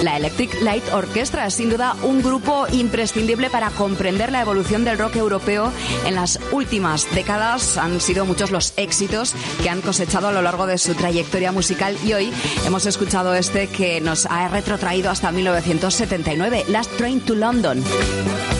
La Electric Light Orchestra es sin duda un grupo imprescindible para comprender la evolución del rock europeo en las últimas décadas. Han sido muchos los éxitos que han cosechado a lo largo de su trayectoria musical y hoy hemos escuchado este que nos ha retrotraído hasta 1979, Last Train to London.